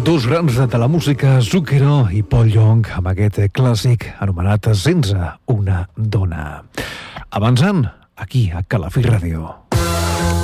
dos grans de la música, Zucchero i Paul Young, amb aquest clàssic anomenat Sense una dona. Avançant, aquí a Calafell Ràdio.